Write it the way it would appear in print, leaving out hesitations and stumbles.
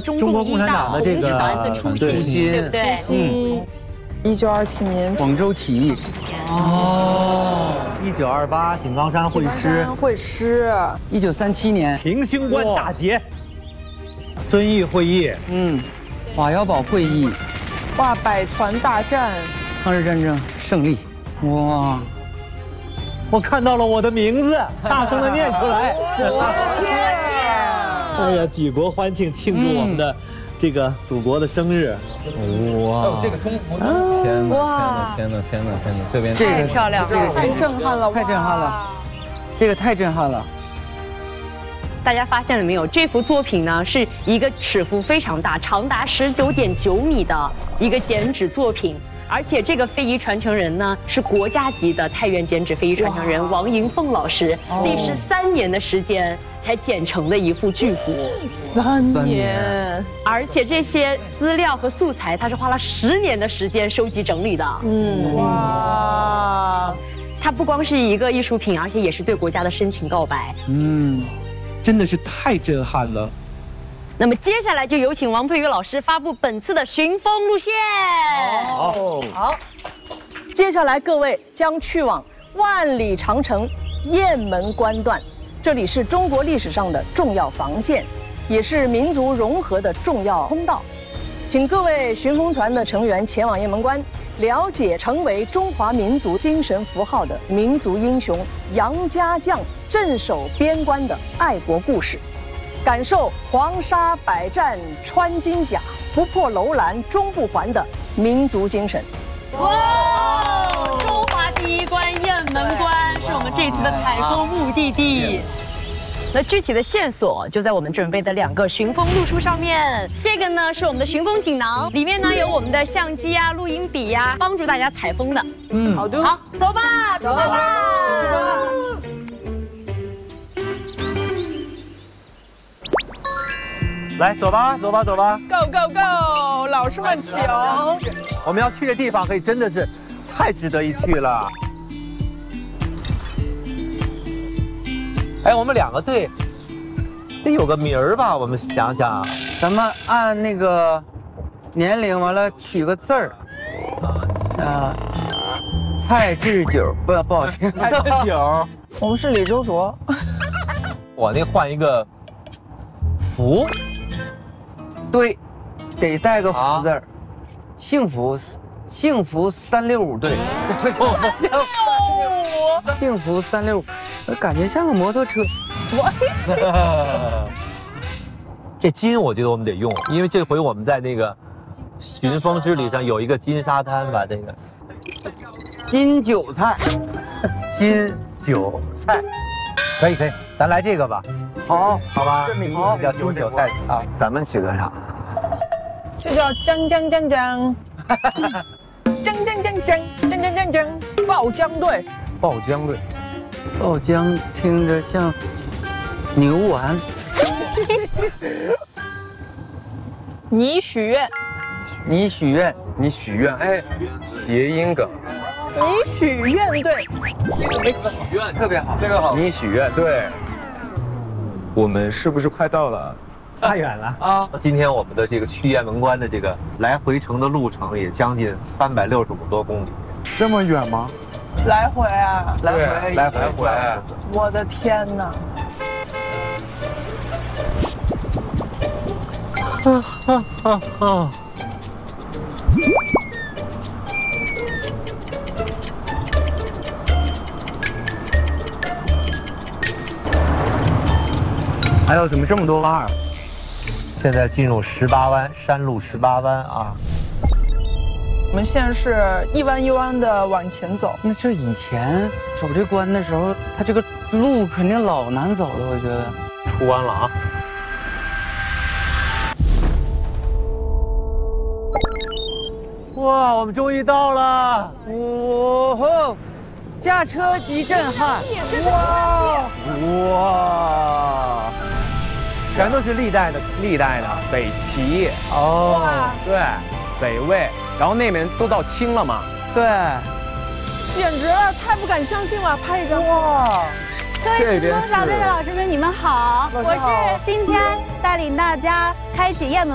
中国共产党的这个初心， 对不对 ？1927年广州起义。 哦，1928井冈山会师 ，1937年平型关大捷，遵义会议， 瓦窑堡会议， 哇，百团大战， 抗日战争胜利，哇！ 我看到了我的名字，大声的念出来。 我的天呀！哎呀，举国欢庆，庆祝我们的这个祖国的生日。 哇！ 这个中服装，天哪！这边太漂亮了， 太震撼了， 太震撼了，这个太震撼了。 大家发现了没有？这幅作品呢是一个尺幅非常大，长达19.9米的一个剪纸作品。而且这个非遗传承人呢是国家级的太原剪纸非遗传承人王银凤老师，历时3年的时间才剪成的一幅巨幅。 3年， 而且这些资料和素材，他是花了10年的时间收集整理的。 哇！ 它不光是一个艺术品，而且也是对国家的深情告白。 真的是太震撼了。 那么接下来就有请王佩瑜老师发布本次的寻风路线。 好，接下来各位将去往万里长城雁门关段，这里是中国历史上的重要防线，也是民族融合的重要通道。请各位寻风团的成员前往雁门关，了解成为中华民族精神符号的民族英雄杨家将镇守边关的爱国故事。感受黄沙百战穿金甲，不破楼兰终不还的民族精神。 哇！中华第一关雁门关是我们这次的采风目的地。那具体的线索就在我们准备的2个寻风路书上面。这个呢是我们的寻风锦囊，里面呢有我们的相机啊、录音笔呀，帮助大家采风的。 好的。 好，走吧，出发吧。 来，走吧 ！Go Go Go！ 老师们请。 我们要去的地方可以真的是太值得一去了。哎，我们2个队得有个名儿吧？我们想想， 咱们按那个年龄完了取个字儿。蔡志久，不好听。 蔡志久， 我们是李周卓。 我那换一个福。 对，得带个福字儿，幸福365对，幸福365，感觉像个摩托车。 这金我觉得我们得用，因为这回我们在那个寻风之旅上有一个金沙滩吧，这个金韭菜， 金韭菜，可以，咱来这个吧。 好吧，这名字叫金韭菜啊。 咱们起个啥？ 这叫江，爆浆队。 爆浆队， 爆浆听着像牛丸。 你许愿， 哎，谐音梗。 你许愿队， 许愿特别好， 这个好。你许愿对。 我们是不是快到了？ 太远了啊！今天我们的这个去雁门关的这个来回程的路程也将近365多公里， 这么远吗？ 来回啊， 来回。 我的天哪！ 哎呦，怎么这么多弯儿？ 现在进入18弯，山路18弯啊！ 我们现在是一弯一弯的往前走。 那这以前走这关的时候，它这个路肯定老难走了，我觉得。 出弯了啊！哇，我们终于到了！ 哦，驾车极震撼！ 哇！全都是历代的北齐哦，对，北魏，然后那边都到清了嘛， 对， 简直了，太不敢相信了！拍一张哇！ 各位寻风小队的老师们，你们好，我是今天带领大家开启雁门